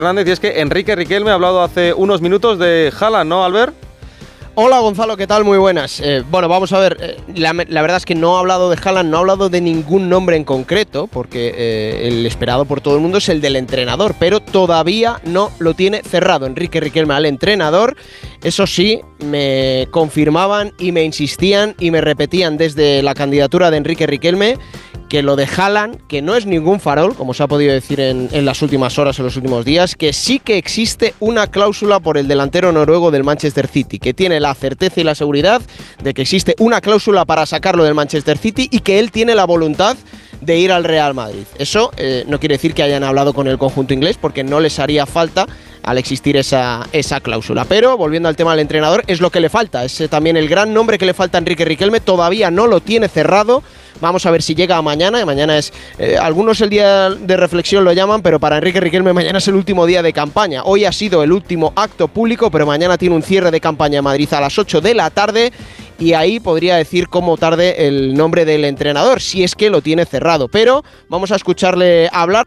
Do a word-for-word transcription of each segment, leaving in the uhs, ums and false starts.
Fernández, y es que Enrique Riquelme ha hablado hace unos minutos de Haaland, ¿no, Albert? Hola Gonzalo, ¿qué tal? Muy buenas. Eh, bueno, vamos a ver, eh, la, la verdad es que no ha hablado de Haaland, no ha hablado de ningún nombre en concreto, porque eh, el esperado por todo el mundo es el del entrenador, pero todavía no lo tiene cerrado Enrique Riquelme al entrenador. Eso sí, me confirmaban y me insistían y me repetían desde la candidatura de Enrique Riquelme que lo de Haaland, que no es ningún farol, como se ha podido decir en, en las últimas horas, en los últimos días, que sí que existe una cláusula por el delantero noruego del Manchester City, que tiene la certeza y la seguridad de que existe una cláusula para sacarlo del Manchester City y que él tiene la voluntad de ir al Real Madrid. Eso eh, no quiere decir que hayan hablado con el conjunto inglés, porque no les haría falta al existir esa, esa cláusula. Pero, volviendo al tema del entrenador, es lo que le falta. Es eh, también el gran nombre que le falta a Enrique Riquelme. Todavía no lo tiene cerrado. Vamos a ver si llega a mañana. Mañana es, eh, algunos el día de reflexión lo llaman, pero para Enrique Riquelme mañana es el último día de campaña. Hoy ha sido el último acto público, pero mañana tiene un cierre de campaña en Madrid a las ocho de la tarde. Y ahí podría decir cómo tarde el nombre del entrenador, si es que lo tiene cerrado. Pero vamos a escucharle hablar.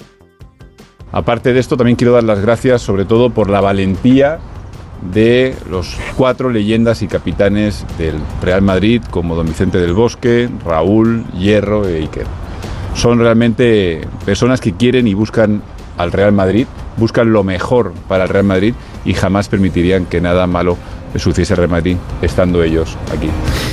Aparte de esto, también quiero dar las gracias sobre todo por la valentía de los cuatro leyendas y capitanes del Real Madrid, como don Vicente del Bosque, Raúl, Hierro e Iker. Son realmente personas que quieren y buscan al Real Madrid, buscan lo mejor para el Real Madrid y jamás permitirían que nada malo le sucediese al Real Madrid estando ellos aquí.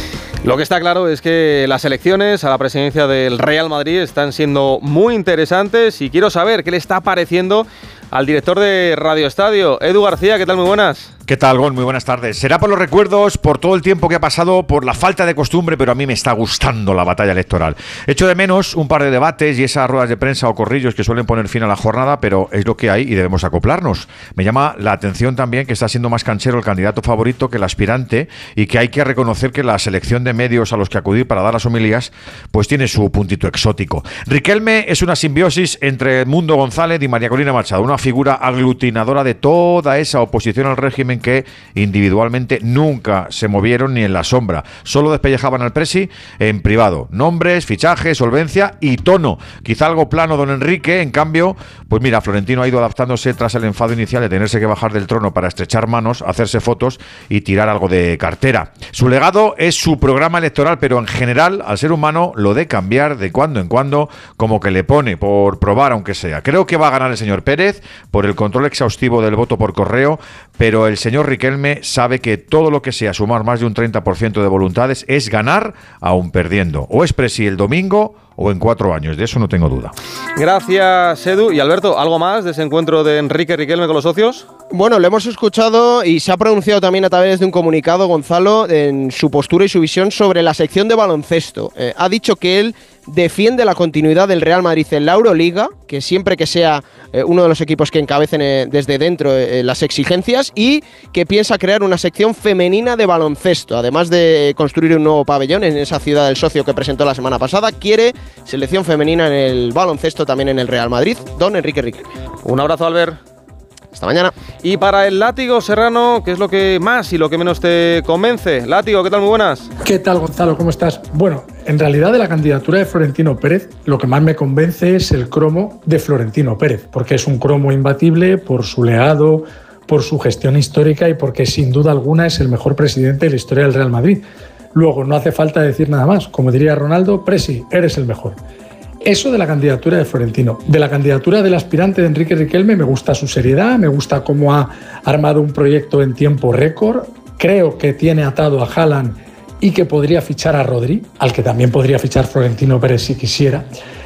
Lo que está claro es que las elecciones a la presidencia del Real Madrid están siendo muy interesantes y quiero saber qué le está pareciendo al director de Radio Estadio, Edu García. ¿Qué tal? Muy buenas. ¿Qué tal, Gon? Muy buenas tardes. Será por los recuerdos, por todo el tiempo que ha pasado, por la falta de costumbre, pero a mí me está gustando la batalla electoral. Echo de menos un par de debates y esas ruedas de prensa o corrillos que suelen poner fin a la jornada, pero es lo que hay y debemos acoplarnos. Me llama la atención también que está siendo más canchero el candidato favorito que el aspirante y que hay que reconocer que la selección de medios a los que acudir para dar las homilías pues tiene su puntito exótico. Riquelme es una simbiosis entre Edmundo González y María Corina Machado, una figura aglutinadora de toda esa oposición al régimen que individualmente nunca se movieron ni en la sombra, solo despellejaban al presi en privado, nombres, fichajes, solvencia y tono, quizá algo plano don Enrique. En cambio, pues mira, Florentino ha ido adaptándose tras el enfado inicial de tenerse que bajar del trono para estrechar manos, hacerse fotos y tirar algo de cartera. Su legado es su programa electoral, pero en general al ser humano lo de cambiar de cuando en cuando como que le pone por probar aunque sea. Creo que va a ganar el señor Pérez por el control exhaustivo del voto por correo, pero el señor Riquelme sabe que todo lo que sea sumar más de un treinta por ciento de voluntades es ganar aún perdiendo. O es presi el domingo o en cuatro años, de eso no tengo duda. Gracias, Edu. Y Alberto, ¿algo más de ese encuentro de Enrique Riquelme con los socios? Bueno, lo hemos escuchado y se ha pronunciado también a través de un comunicado, Gonzalo, en su postura y su visión sobre la sección de baloncesto. Eh, ha dicho que él defiende la continuidad del Real Madrid en la Euroliga, que siempre que sea eh, uno de los equipos que encabecen eh, desde dentro eh, las exigencias, y que piensa crear una sección femenina de baloncesto. Además de construir un nuevo pabellón en esa ciudad del socio que presentó la semana pasada, quiere selección femenina en el baloncesto también en el Real Madrid. Don Enrique Riquelme. Un abrazo, Albert. Hasta mañana. Y para el Látigo, Serrano, ¿qué es lo que más y lo que menos te convence? Látigo, ¿qué tal? Muy buenas. ¿Qué tal, Gonzalo? ¿Cómo estás? Bueno, en realidad de la candidatura de Florentino Pérez, lo que más me convence es el cromo de Florentino Pérez, porque es un cromo imbatible por su legado, por su gestión histórica y porque sin duda alguna es el mejor presidente de la historia del Real Madrid. Luego, no hace falta decir nada más. Como diría Ronaldo, Presi, eres el mejor. Eso de la candidatura de Florentino. De la candidatura del aspirante de Enrique Riquelme me gusta su seriedad, me gusta cómo ha armado un proyecto en tiempo récord. Creo que tiene atado a Haaland y que podría fichar a Rodri, al que también podría fichar Florentino Pérez si quisiera.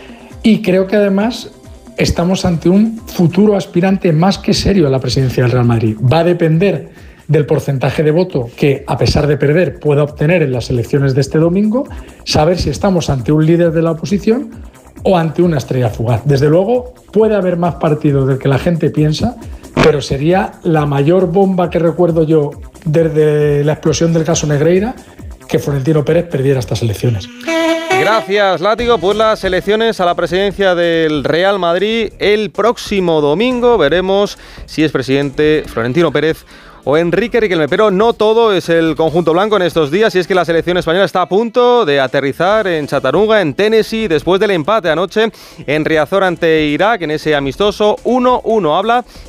Y creo que además estamos ante un futuro aspirante más que serio a la presidencia del Real Madrid. Va a depender del porcentaje de voto que, a pesar de perder, pueda obtener en las elecciones de este domingo, saber si estamos ante un líder de la oposición o ante una estrella fugaz. Desde luego, puede haber más partido del que la gente piensa, pero sería la mayor bomba que recuerdo yo desde la explosión del caso Negreira que Florentino Pérez perdiera estas elecciones. Gracias, Látigo. Pues las elecciones a la presidencia del Real Madrid el próximo domingo. Veremos si es presidente Florentino Pérez o Enrique Riquelme, pero no todo es el conjunto blanco en estos días, y es que la selección española está a punto de aterrizar en Chattanooga, en Tennessee, después del empate anoche en Riazor ante Irak, en ese amistoso uno uno. Habla